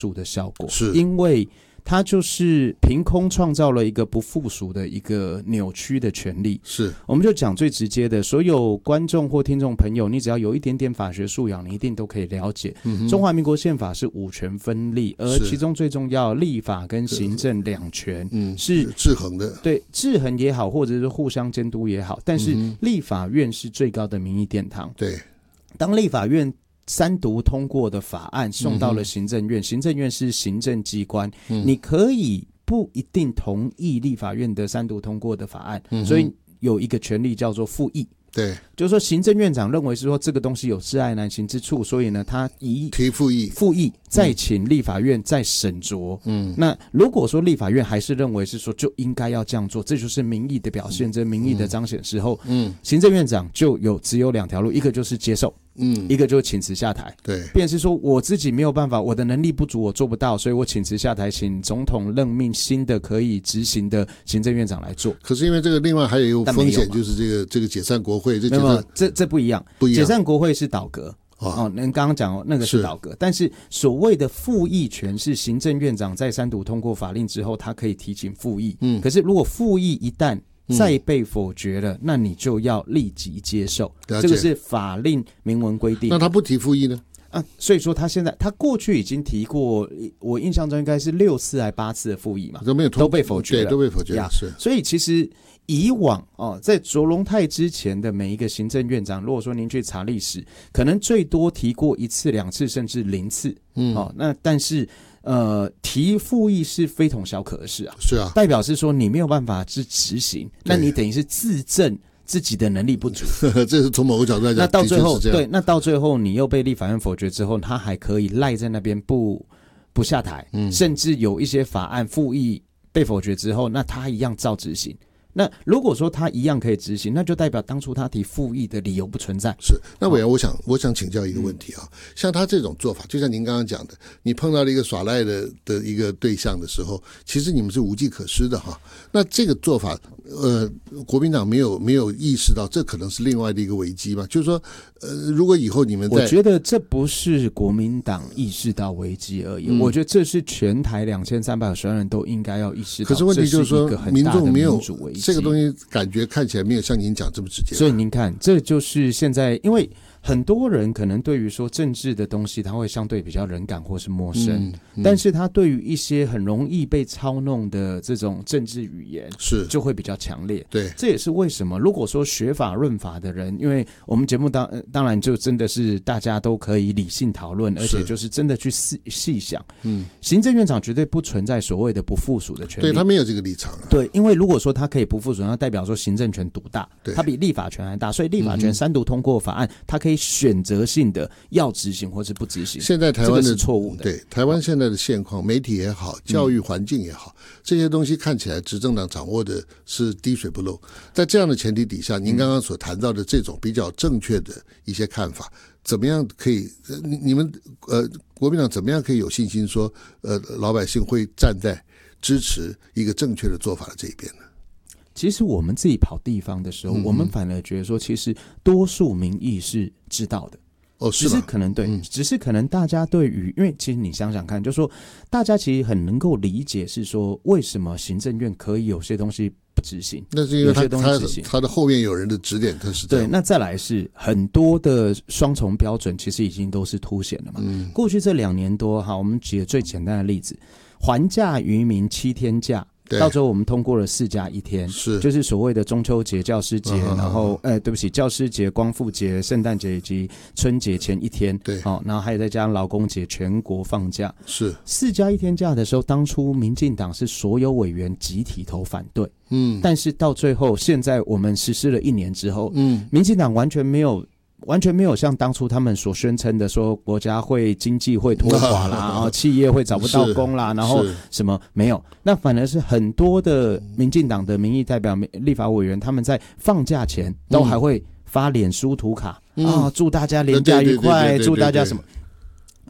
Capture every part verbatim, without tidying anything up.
属的效果， 是因为它就是凭空创造了一个不附属的一个扭曲的权利。 是， 我们就讲最直接的，所有观众或听众朋友，你只要有一点点法学素养，你一定都可以了解。嗯、中华民国宪法是五权分立，而其中最重要，立法跟行政两权是制衡的。 对，制衡也好，或者是互相监督也好，但是立法院是最高的民意殿堂。 对， 当立法院三读通过的法案送到了行政院，嗯、行政院是行政机关，嗯、你可以不一定同意立法院的三读通过的法案，嗯、所以有一个权利叫做复议。 对， 就是说行政院长认为是说这个东西有窒碍难行之处，所以呢，他移提复议， 复议再请立法院再审酌。嗯，那如果说立法院还是认为是说就应该要这样做，这就是民意的表现，这民意的彰显时候，嗯，行政院长就有只有两条路，一个就是接受。嗯，一个就是请辞下台， 对， 便是说我自己没有办法，我的能力不足，我做不到，所以我请辞下台，请总统任命新的可以执行的行政院长来做。 可是因为这个，另外还有一个风险，就是这个这个解散国会，这解散这这不一样， 不一样， 解散国会是倒阁。哦，您刚刚讲哦，那个是倒阁，但是所谓的复议权是行政院长在三读通过法令之后，他可以提请复议。嗯，可是如果复议一旦再被否决了，嗯、那你就要立即接受，这个是法令明文规定。 那他不提复议呢？ 啊，所以说他现在他过去已经提过，我印象中应该是六次还八次的复议嘛， 都没有都被否决了， 对，都被否决了。是， 所以其实以往哦，在卓荣泰之前的每一个行政院长，如果说您去查历史，可能最多提过一次、两次，甚至零次。嗯，哦，那但是。呃，提复议是非同小可的事啊， 是啊， 代表是说你没有办法去执行，那你等于是自证自己的能力不足， 这是从某个角度来讲， 那到最后，对，那到最后你又被立法院否决之后，他还可以赖在那边不不下台，嗯，甚至有一些法案复议被否决之后，那他一样照执行。那如果说他一样可以执行，那就代表当初他提复议的理由不存在。 是，那委员，我想我想请教一个问题啊，嗯、像他这种做法，就像您刚刚讲的，你碰到了一个耍赖的的一个对象的时候，其实你们是无计可施的哈。那这个做法，呃，国民党没有没有意识到这可能是另外的一个危机嘛？就是说，呃，如果以后你们在， 我觉得这不是国民党意识到危机而已，嗯、我觉得这是全台两千三百五十万人都应该要意识到。 可是问题就是说，民众没有危机。 这个东西感觉看起来没有像您讲这么直接， 所以您看，这就是现在，因为很多人可能对于说政治的东西，他会相对比较冷感或是陌生，嗯嗯、但是他对于一些很容易被操弄的这种政治语言， 是就会比较强烈。 对， 这也是为什么，如果说学法论法的人，因为我们节目当当然就真的是大家都可以理性讨论，而且就是真的去细细想，嗯，行政院长绝对不存在所谓的不附属的权利， 对他没有这个立场、啊。 对，因为如果说他可以不附属，那代表说行政权独大，他比立法权还大，所以立法权三读通过法案，他可以选择性的要执行或是不执行。 现在台湾的、 这个、是错误的， 对台湾现在的现况，媒体也好，教育环境也好，嗯、这些东西看起来执政党掌握的是滴水不漏。在这样的前提底下，您刚刚所谈到的这种比较正确的一些看法，怎么样可以？你们呃国民党怎么样可以有信心说，呃老百姓会站在支持一个正确的做法的这一边呢？ 其实我们自己跑地方的时候，嗯、我们反而觉得说，其实多数民意是知道的。 哦，是只是可能对、嗯，只是可能大家对于，因为其实你想想看，就是说大家其实很能够理解，是说为什么行政院可以有些东西不执行， 那是因为他他他的后面有人的指点，他是这样。 对，那再来是很多的双重标准，其实已经都是凸显了嘛。嗯、过去这两年多哈，我们举个最简单的例子，还假于民七天假。到时候我们通过了四加一天， 是就是所谓的中秋节、教师节，啊、然后呃，对不起，教师节、光复节、圣诞节以及春节前一天， 对， 好、哦，然后还有再加上劳工节，全国放假， 是四加一天假的时候，当初民进党是所有委员集体投反对，嗯，但是到最后，现在我们实施了一年之后，嗯，民进党完全没有。完全没有像当初他们所宣称的说国家会经济会拖垮啦，然后企业会找不到工啦，然后什么没有，那反而是很多的民进党的民意代表、立法委员，他们在放假前都还会发脸书图卡、嗯、啊，祝大家连假愉快，祝大家什么。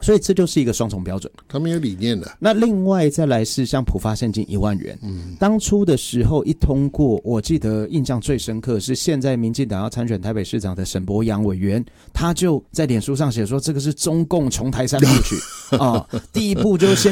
所以这就是一个双重标准， 他们有理念的。 那另外再来是像普发现金一万元，嗯，当初的时候一通过，我记得印象最深刻是现在民进党要参选台北市长的沈伯洋委员，他就在脸书上写说这个是中共穷台三部曲啊，第一步就是先